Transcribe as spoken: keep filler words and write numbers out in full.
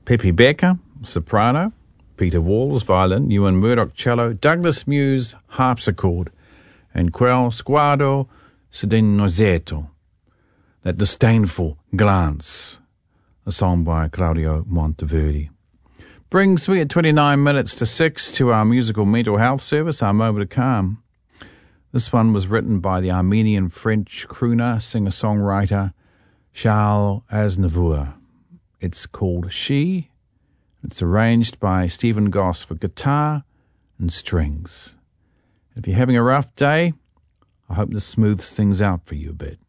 Pepe Becker, soprano, Peter Walls, violin, Ewan Murdoch, cello, Douglas Muse, harpsichord, and quel sguardo sdegnosato, that disdainful glance, a song by Claudio Monteverdi. Brings me at twenty-nine minutes to six to our musical mental health service, our moment of calm. This one was written by the Armenian-French crooner, singer-songwriter Charles Aznavour. It's called She. It's arranged by Stephen Goss for guitar and strings. If you're having a rough day, I hope this smooths things out for you a bit.